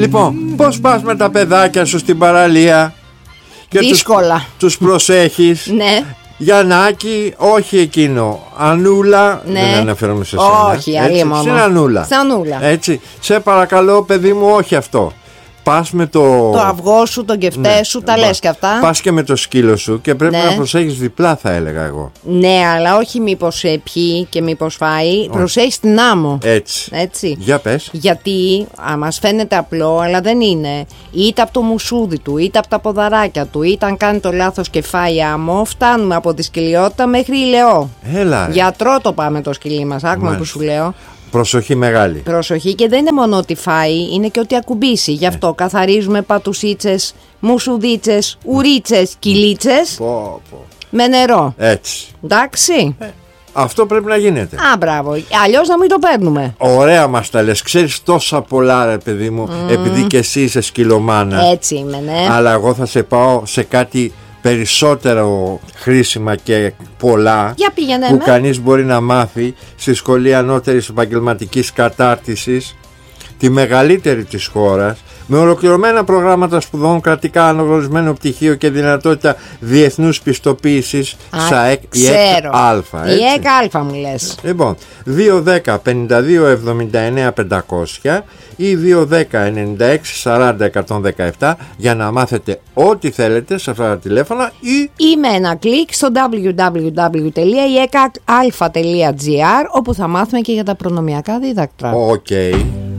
Λοιπόν, πώς πας με τα παιδάκια σου στην παραλία και δύσκολα. Τους προσέχεις? Ναι. Γιαννάκη, όχι εκείνο. Ανούλα, ναι. Δεν αναφέρομαι σε σένα. Όχι, αλλήμον. Στην Ανούλα. Έτσι, σε παρακαλώ παιδί μου, όχι αυτό. Πας με το αυγό σου, τον κεφτέ σου, τα λες και αυτά. Πας και με το σκύλο σου και πρέπει να προσέχεις διπλά, θα έλεγα εγώ. Ναι, αλλά όχι μήπως πιει και μήπως φάει. Προσέχεις την άμμο. Έτσι. Για πες. Γιατί μας φαίνεται απλό, αλλά δεν είναι. Είτε από το μουσούδι του, είτε από τα ποδαράκια του, είτε αν κάνει το λάθος και φάει άμμο, φτάνουμε από τη σκυλιότητα μέχρι ηλαιό. Έλα. Γιατρό το πάμε το σκυλί μας, άκουμε που σου λέω. Προσοχή μεγάλη. Προσοχή, και δεν είναι μόνο ότι φάει, είναι και ότι ακουμπήσει. Γι' αυτό καθαρίζουμε πατουσίτσες, μουσουδίτσες, ουρίτσες, κυλίτσες με νερό. Έτσι. Εντάξει. Αυτό πρέπει να γίνεται. Μπράβο. Αλλιώς να μην το παίρνουμε. Ωραία μας τα λες. Ξέρεις τόσα πολλά, ρε παιδί μου, επειδή και εσύ είσαι σκυλομάνα. Έτσι είμαι, ναι. Αλλά εγώ θα σε πάω σε κάτι περισσότερο χρήσιμα και πολλά που κανείς μπορεί να μάθει στη Σχολή Ανώτερης Επαγγελματικής Κατάρτισης, τη μεγαλύτερη της χώρας, με ολοκληρωμένα προγράμματα σπουδών, κρατικά αναγνωρισμένο πτυχίο και δυνατότητα διεθνούς πιστοποίησης. ΣΑΕΚ, η ΕΚ-Α. Η ΕΚ-Α μου λες. Λοιπόν, 210 52 79 500 ή 210 96 40 117 για να μάθετε ό,τι θέλετε σε αυτά τα τηλέφωνα ή με ένα κλικ στο www.iekak.gr, όπου θα μάθουμε και για τα προνομιακά δίδακτρα. Οκ.